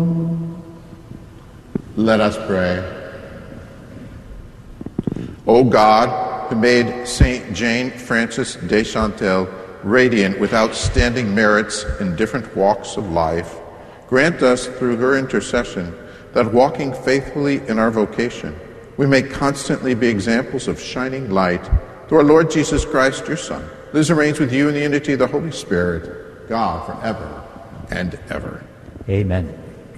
Let us pray. O God, who made Saint Jane Frances de Chantal radiant with outstanding merits in different walks of life, grant us through her intercession that walking faithfully in our vocation, we may constantly be examples of shining light through our Lord Jesus Christ, your Son, lives and reigns with you in the unity of the Holy Spirit, God, forever and ever. Amen.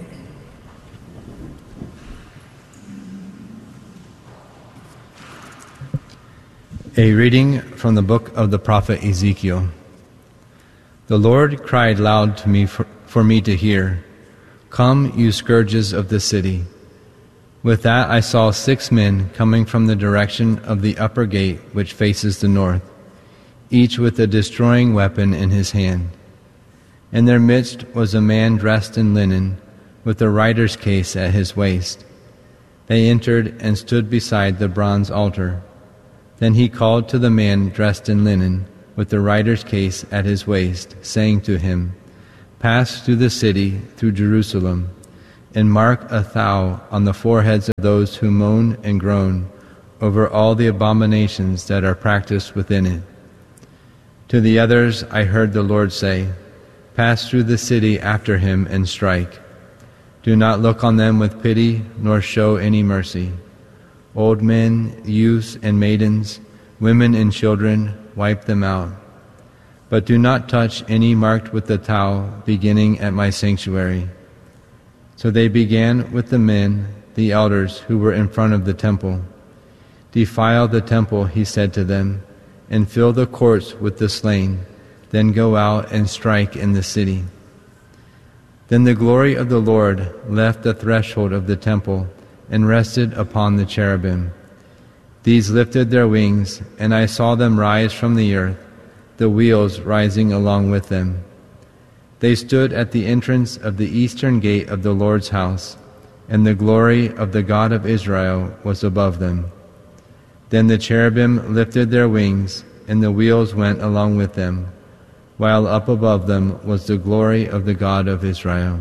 A reading from the book of the prophet Ezekiel. The Lord cried loud to me for me to hear, "Come, you scourges of the city." With that I saw 6 men coming from the direction of the upper gate which faces the north, each with a destroying weapon in his hand. In their midst was a man dressed in linen, with a writer's case at his waist. They entered and stood beside the bronze altar. Then he called to the man dressed in linen, with the writer's case at his waist, saying to him, "Pass through the city, through Jerusalem, and mark a thou on the foreheads of those who moan and groan over all the abominations that are practiced within it." To the others I heard the Lord say, "Pass through the city after him and strike. Do not look on them with pity, nor show any mercy. Old men, youths, and maidens, women and children, wipe them out. But do not touch any marked with the tau, beginning at my sanctuary." So they began with the men, the elders, who were in front of the temple. "Defile the temple," he said to them, "and fill the courts with the slain. Then go out and strike in the city." Then the glory of the Lord left the threshold of the temple and rested upon the cherubim. These lifted their wings, and I saw them rise from the earth, the wheels rising along with them. They stood at the entrance of the eastern gate of the Lord's house, and the glory of the God of Israel was above them. Then the cherubim lifted their wings, and the wheels went along with them, while up above them was the glory of the God of Israel.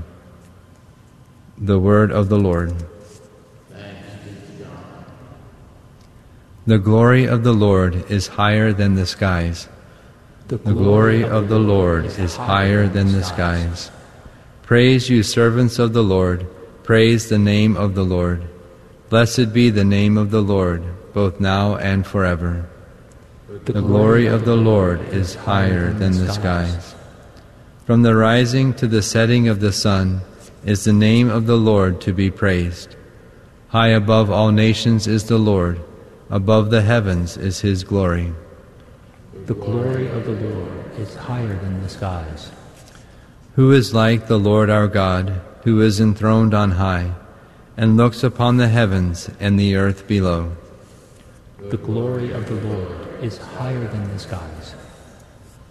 The word of the Lord. The glory of the Lord is higher than the skies. The glory of the Lord is higher than the skies. Praise you, servants of the Lord. Praise the name of the Lord. Blessed be the name of the Lord, both now and forever. The glory of the Lord is higher than the skies. From the rising to the setting of the sun is the name of the Lord to be praised. High above all nations is the Lord. Above the heavens is his glory. The glory of the Lord is higher than the skies. Who is like the Lord our God, who is enthroned on high, and looks upon the heavens and the earth below? The glory of the Lord is higher than the skies.